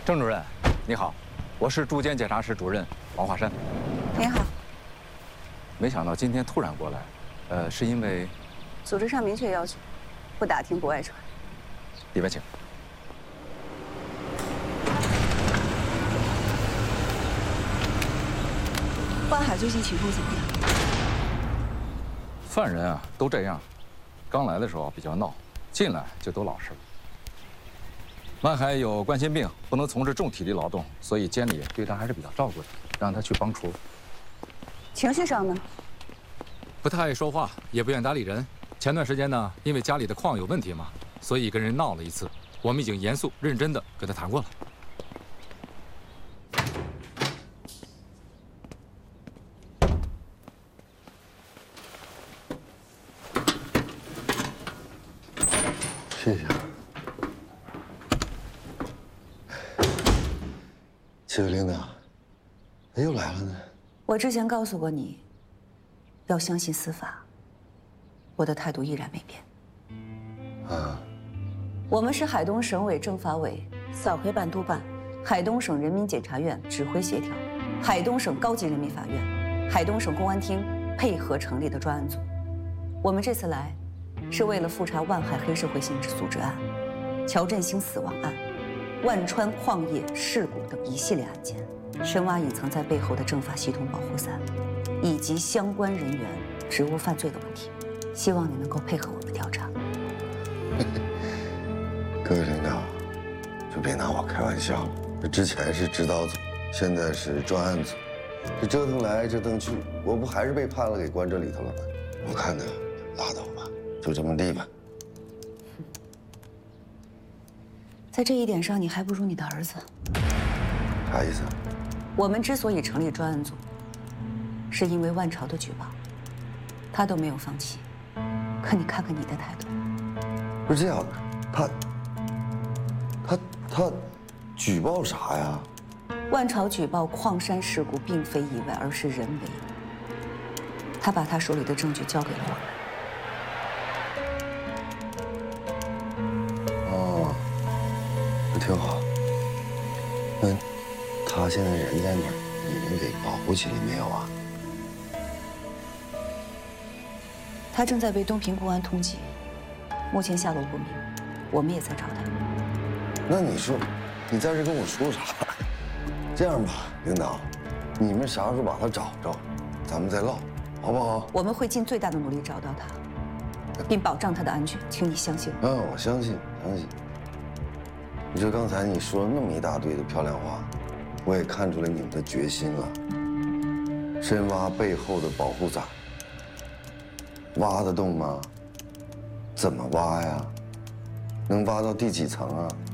郑主任，你好，我是住建检查室主任王华山。 您好。 没想到今天突然过来，是因为组织上明确要求，不打听不外传。 里边请。 万海最近情况怎么样？ 犯人啊都这样，刚来的时候比较闹，进来就都老实了。万海有冠心病，不能从事重体力劳动，所以监理对他还是比较照顾的，让他去帮厨。 情绪上呢？ 不太爱说话，也不愿搭理人。前段时间呢，因为家里的矿有问题嘛，所以跟人闹了一次。我们已经严肃认真的跟他谈过了。 谢谢。这位领导，又来了呢。 我之前告诉过你，要相信司法。我的态度依然没变。 啊。 我们是海东省委政法委扫黑办督办、海东省人民检察院指挥协调、海东省高级人民法院、海东省公安厅配合成立的专案组。我们这次来，是为了复查万海黑社会性质组织案、乔振兴死亡案、万川矿业事故等一系列案件，深挖隐藏在背后的政法系统保护伞，以及相关人员职务犯罪的问题。希望你能够配合我们调查。 各位领导，就别拿我开玩笑了。这之前是指导组，现在是专案组，这折腾来折腾去，我不还是被判了，给关这里头了吗？我看呢，拉倒吧，就这么地吧。 在这一点上，你还不如你的儿子。 啥意思？ 我们之所以成立专案组，是因为万朝的举报，他都没有放弃。可你看看你的态度。 不是这样的，他举报啥呀？ 万朝举报矿山事故并非意外，而是人为。他把他手里的证据交给了我们。哦，那挺好。那他现在人在哪儿？你们给保护起来没有啊？ 他正在被东平公安通缉，目前下落不明，我们也在找他。 那你说，你在这跟我说啥？这样吧，领导，你们啥时候把他找着，咱们再唠，好不好？ 我们会尽最大的努力找到他，并保障他的安全，请你相信我。 嗯，我相信。你说刚才你说了那么一大堆的漂亮话，我也看出来你们的决心了。深挖背后的保护伞。挖得动吗？怎么挖呀？能挖到第几层啊？